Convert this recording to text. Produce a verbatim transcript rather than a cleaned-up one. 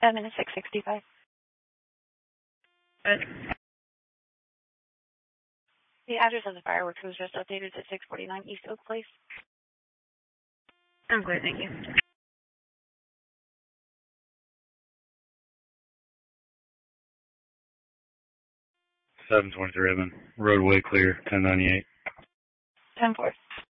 Admin is six sixty-five. Good. The address of the fireworks was just updated to six forty-nine East Oak Place. I'm clear, thank you. seven twenty-three, Evan. Roadway clear, ten ninety-eight. ten four.